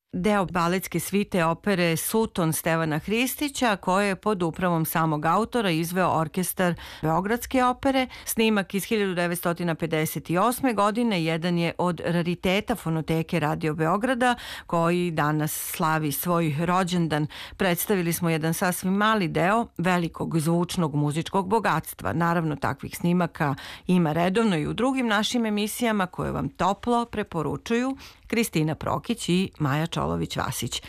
deo baletske svite opere Suton Stevana Hristića, koje je pod upravom samog autora izveo orkestar Beogradske opere. Snimak iz 1958. godine jedan je od rariteta fonoteke Radio Beograda, koji danas slavi svoj rođendan. Predstavili smo jedan sasvim mali deo velikog zvučnog muzičkog bogatstva. Naravno, takvih snimaka ima redovno i u drugim našim emisijama koje vam toplo preporučuju Kristina Prokić i Maja Čolović-Vasić.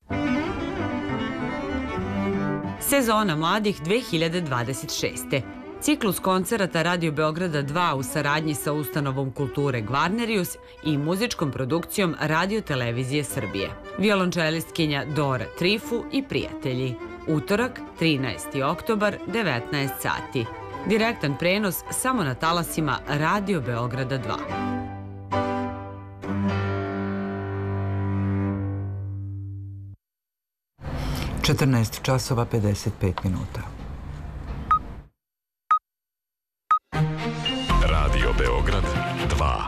Sezona mladih 2026. Ciklus koncerata Radio Beograda 2 u saradnji sa ustanovom kulture Gvarnerius i muzičkom produkcijom Radio Televizije Srbije. Violončelistkinja Dora Trifu i prijatelji. Utorak, 13. oktobar, 19 sati. Direktan prenos samo na talasima Radio Beograda 2. 14 časova 55 minuta. Radio Beograd 2.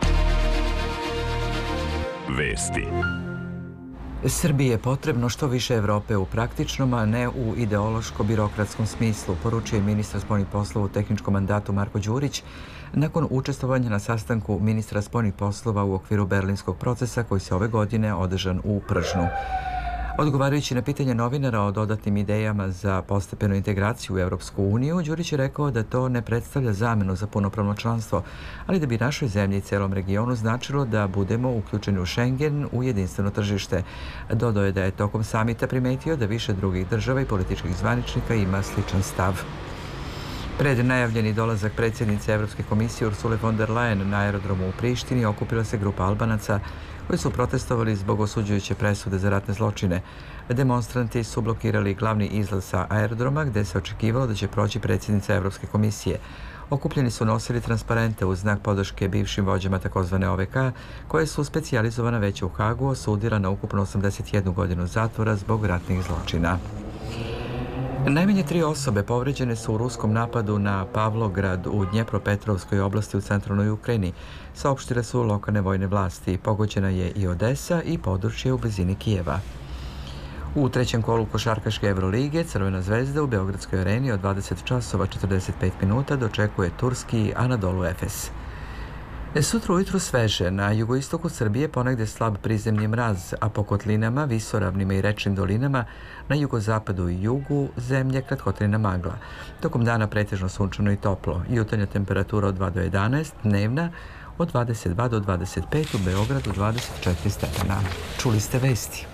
Vesti. Srbiji je potrebno što više Evrope u praktičnom, a ne u ideološko-birokratskom smislu, poručio je ministar spoljnih poslova u tehničkom mandatu Marko Đurić nakon učestvovanja na sastanku ministra spoljnih poslova u okviru berlinskog procesa koji se ove godine održan u Pržnu. Odgovarajući na pitanje novinara o dodatnim idejama za postepenu integraciju u Evropsku uniju, Đurić je rekao da to ne predstavlja zamenu za punopravno članstvo, ali da bi našoj zemlji i celom regionu značilo da budemo uključeni u Schengen, u jedinstveno tržište. Dodao je da je tokom samita primetio da više drugih država i političkih zvaničnika ima sličan stav. Pred najavljeni dolazak predsjednice Evropske komisije Ursule von der Leyen na aerodromu u Prištini okupila se grupa Albanaca koji su protestovali zbog osuđujuće presude za ratne zločine. Demonstranti su blokirali glavni izlaz sa aerodroma gde se očekivalo da će proći predsjednica Evropske komisije. Okupljeni su nosili transparente uz znak podrške bivšim vođama takozvane OVK, koje su specijalizovana veća u Hagu osudila na ukupno 81 godinu zatvora zbog ratnih zločina. Najmanje 3 osobe povređene su u ruskom napadu na Pavlograd u Dnjepropetrovskoj oblasti u centralnoj Ukrajini, saopštile su lokalne vojne vlasti. Pogođena je i Odesa i područje u blizini Kijeva. U trećem kolu košarkaške Evrolige Crvena zvezda u Beogradskoj areni od 20 časova 45 minuta dočekuje turski Anadolu Efes. Sutra ujutru sveže, na jugoistoku Srbije ponegde slab prizemni mraz, a po kotlinama, visoravnima i rečnim dolinama na jugozapadu i jugu zemlje kratkotrajna magla. Tokom dana pretežno sunčano i toplo, jutarnja temperatura od 2 do 11, dnevna od 22 do 25, u Beogradu 24 stepena. Čuli ste vesti.